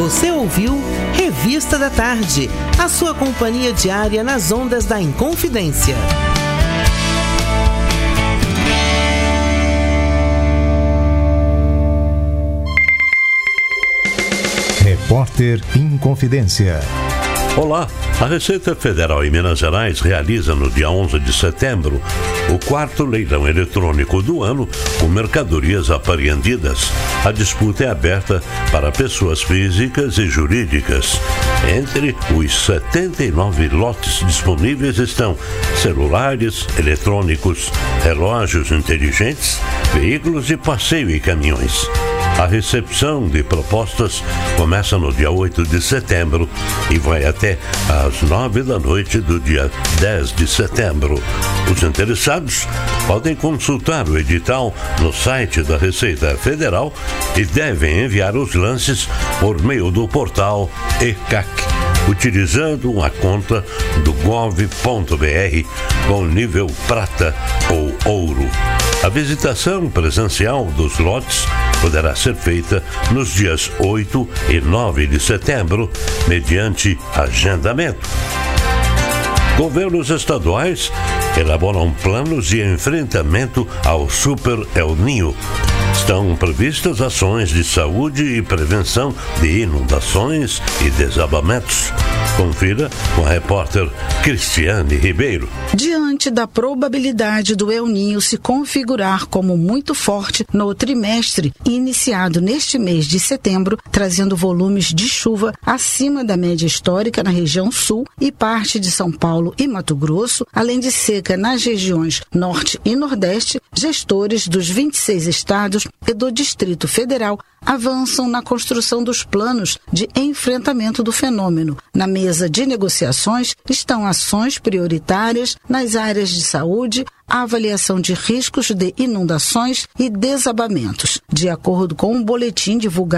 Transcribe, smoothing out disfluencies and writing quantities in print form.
Você ouviu Revista da Tarde, a sua companhia diária nas ondas da Inconfidência. Repórter Inconfidência. Olá, a Receita Federal em Minas Gerais realiza no dia 11 de setembro o 4º leilão eletrônico do ano com mercadorias apreendidas. A disputa é aberta para pessoas físicas e jurídicas. Entre os 79 lotes disponíveis estão celulares, eletrônicos, relógios inteligentes, veículos de passeio e caminhões. A recepção de propostas começa no dia 8 de setembro e vai até às 9 da noite do dia 10 de setembro. Os interessados podem consultar o edital no site da Receita Federal e devem enviar os lances por meio do portal ECAC, utilizando a conta do gov.br com nível prata ou ouro. A visitação presencial dos lotes poderá ser feita nos dias 8 e 9 de setembro, mediante agendamento. Governos estaduais elaboram planos de enfrentamento ao Super El Niño. Estão previstas ações de saúde e prevenção de inundações e desabamentos. Confira com a repórter Cristiane Ribeiro. Diante da probabilidade do El Niño se configurar como muito forte no trimestre iniciado neste mês de setembro, trazendo volumes de chuva acima da média histórica na região sul e parte de São Paulo e Mato Grosso, além de seca nas regiões norte e nordeste, gestores dos 26 estados e do Distrito Federal avançam na construção dos planos de enfrentamento do fenômeno. Na mesa de negociações estão ações prioritárias nas áreas de saúde, avaliação de riscos de inundações e desabamentos. De acordo com um boletim divulgado